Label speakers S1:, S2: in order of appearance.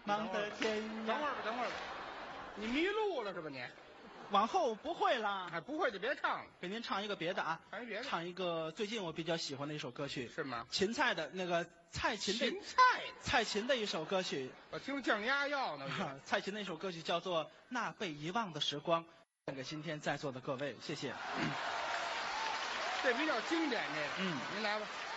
S1: 茫的天涯。
S2: 等会儿吧，等会儿吧，你迷路了是吧你？
S1: 往后不会啦，
S2: 哎，不会就别唱了，
S1: 给您唱一个别的啊，
S2: 唱一别的
S1: 唱一个最近我比较喜欢的一首歌曲，
S2: 是吗？
S1: 芹菜的那个蔡琴的
S2: 芹菜，
S1: 蔡琴的一首歌曲，
S2: 我听降压药呢。
S1: 蔡琴的一首歌曲叫做《那被遗忘的时光》，献给今天在座的各位，谢谢。
S2: 这比较经典，这个。
S1: 嗯，
S2: 您来吧。